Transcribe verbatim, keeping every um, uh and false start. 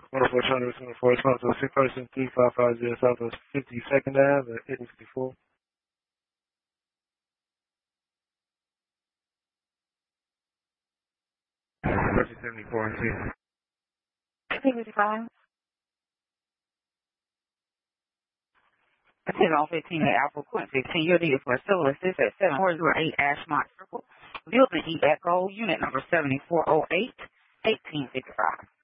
one oh four China, one oh four, response to a sick person, three five five zero Southwest fifty-second Avenue, eighty fifty-four. Mercy seventy-four and two. fifty-five. ten on fifteen at Alpha Quincy. fifteen, you're needed for a civil assist at seven four zero eight Ashmont Circle. Building E Echo, unit number seventy-four oh eight, eighteen fifty-five.